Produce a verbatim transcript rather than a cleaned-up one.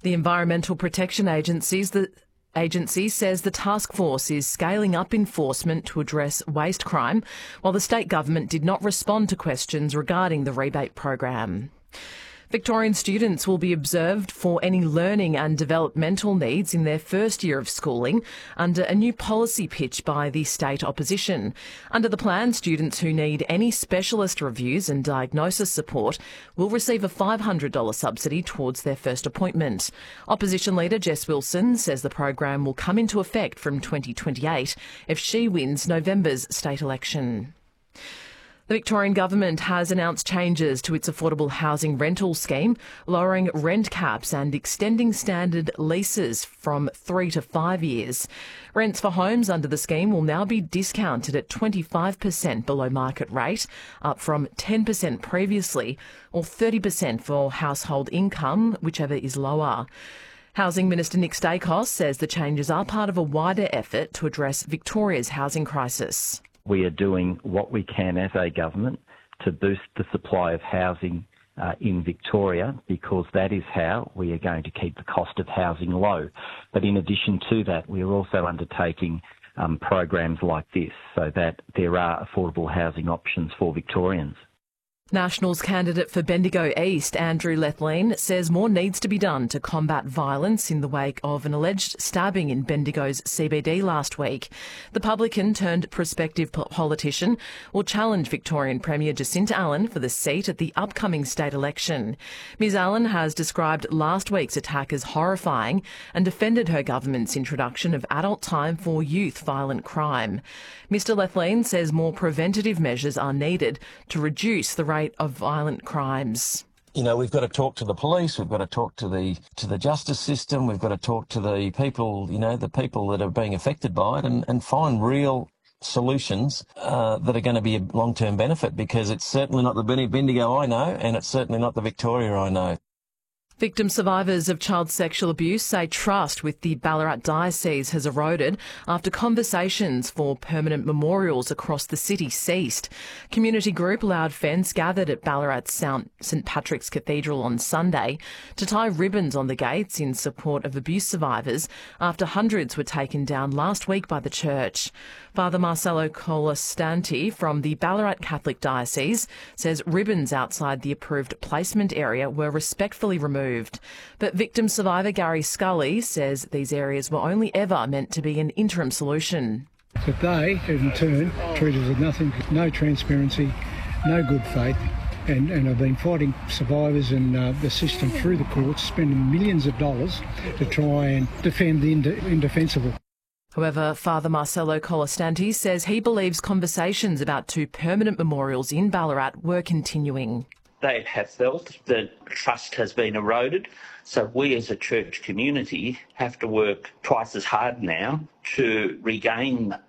The Environmental Protection Agencies, the agency says the task force is scaling up enforcement to address waste crime, while the state government did not respond to questions regarding the rebate program. Victorian students will be observed for any learning and developmental needs in their first year of schooling under a new policy pitch by the state opposition. Under the plan, students who need any specialist reviews and diagnosis support will receive a five hundred dollars subsidy towards their first appointment. Opposition leader Jess Wilson says the program will come into effect from twenty twenty-eight if she wins November's state election. The Victorian Government has announced changes to its affordable housing rental scheme, lowering rent caps and extending standard leases from three to five years. Rents for homes under the scheme will now be discounted at twenty-five percent below market rate, up from ten percent previously, or thirty percent for household income, whichever is lower. Housing Minister Nick Stakos says the changes are part of a wider effort to address Victoria's housing crisis. We are doing what we can as a government to boost the supply of housing uh, in Victoria, because that is how we are going to keep the cost of housing low. But in addition to that, we are also undertaking um, programs like this so that there are affordable housing options for Victorians. Nationals candidate for Bendigo East, Andrew Lethlean, says more needs to be done to combat violence in the wake of an alleged stabbing in Bendigo's C B D last week. The publican turned prospective politician will challenge Victorian Premier Jacinta Allan for the seat at the upcoming state election. Ms Allan has described last week's attack as horrifying and defended her government's introduction of adult time for youth violent crime. Mr Lethlean says more preventative measures are needed to reduce the rate of violent crimes. You know, we've got to talk to the police, we've got to talk to the to the justice system, we've got to talk to the people, you know, the people that are being affected by it, and, and find real solutions uh, that are going to be a long-term benefit, because it's certainly not the Bendigo I know, and it's certainly not the Victoria I know. Victim survivors of child sexual abuse say trust with the Ballarat Diocese has eroded after conversations for permanent memorials across the city ceased. Community group Loud Fence gathered at Ballarat's St Patrick's Cathedral on Sunday to tie ribbons on the gates in support of abuse survivors after hundreds were taken down last week by the church. Father Marcelo Colastanti from the Ballarat Catholic Diocese says ribbons outside the approved placement area were respectfully removed. But victim survivor Gary Scully says these areas were only ever meant to be an interim solution. But they, in turn, treated us with nothing, no transparency, no good faith, and, and have been fighting survivors and uh, the system through the courts, spending millions of dollars to try and defend the ind- indefensible. However, Father Marcelo Colastanti says he believes conversations about two permanent memorials in Ballarat were continuing. They have felt that trust has been eroded, so we as a church community have to work twice as hard now to regain